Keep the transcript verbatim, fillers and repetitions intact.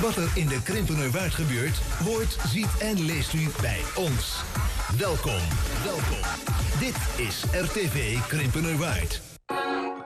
Wat er in de Krimpenerwaard gebeurt, hoort, ziet en leest u bij ons. Welkom, welkom. Dit is R T V Krimpenerwaard.